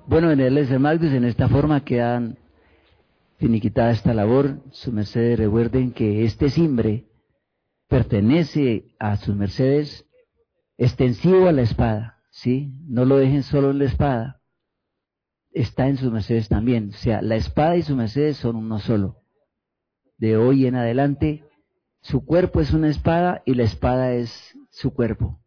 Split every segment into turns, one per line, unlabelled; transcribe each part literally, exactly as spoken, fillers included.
Bueno, en el S. Magnus, en esta forma quedan finiquitada esta labor. Sus mercedes recuerden que este cimbre pertenece a sus mercedes extensivo a la espada, ¿sí? No lo dejen solo en la espada, está en sus mercedes también. O sea, la espada y sus mercedes son uno solo. De hoy en adelante, su cuerpo es una espada y la espada es su cuerpo.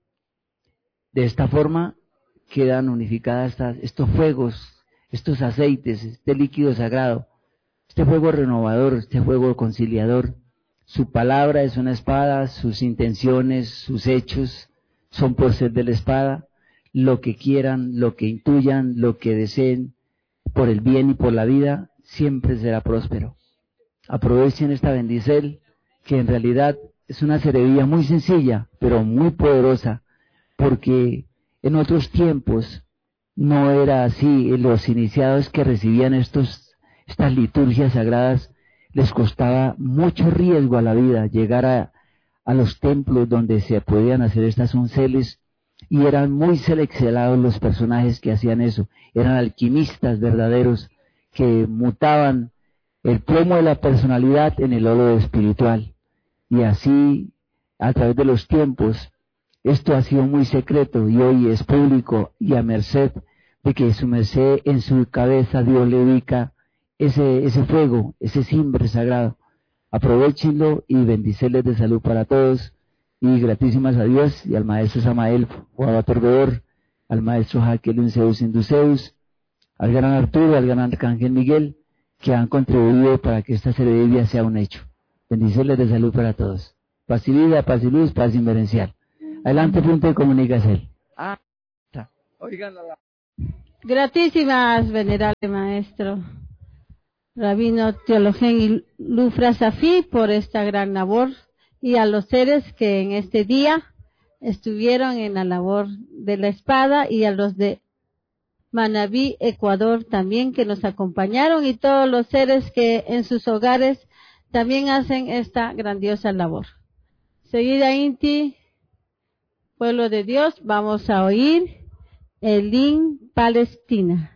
De esta forma quedan unificadas estas, estos fuegos, estos aceites, este líquido sagrado, este fuego renovador, este fuego conciliador. Su palabra es una espada, sus intenciones, sus hechos son por ser de la espada. Lo que quieran, lo que intuyan, lo que deseen, por el bien y por la vida, siempre será próspero. Aprovechen esta bendicel, que en realidad es una ceremonia muy sencilla, pero muy poderosa, porque en otros tiempos no era así. Los iniciados que recibían estos, estas liturgias sagradas les costaba mucho riesgo a la vida llegar a, a los templos donde se podían hacer estas unceles, y eran muy seleccionados los personajes que hacían eso. Eran alquimistas verdaderos que mutaban el plomo de la personalidad en el oro espiritual, y así a través de los tiempos esto ha sido muy secreto y hoy es público, y a merced de que su merced en su cabeza Dios le ubica ese, ese fuego, ese cimbre sagrado. Aprovechenlo y bendicerles de salud para todos, y gratísimas a Dios y al maestro Samael Guadatorvedor, al maestro Jaqueline Zeus Induceus, al gran Arturo, al gran Arcángel Miguel, que han contribuido para que esta ceremonia sea un hecho. Bendicerles de salud para todos. Paz y vida, paz y luz, paz inverencial. Adelante, punto de comunicación. Ah, está. Oigan la...
Gratísimas, venerable maestro Rabino Teologén Lufra Safí, por esta gran labor, y a los seres que en este día estuvieron en la labor de la espada, y a los de Manabí, Ecuador también, que nos acompañaron, y todos los seres que en sus hogares también hacen esta grandiosa labor. Seguida Inti, pueblo de Dios, vamos a oír el himno Palestina.